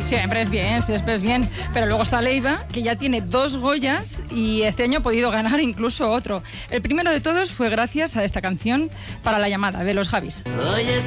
Siempre es bien. Pero luego está Leiva, que ya tiene 2 Goyas y este año ha podido ganar incluso otro. El primero de todos fue gracias a esta canción para la llamada de los Javis.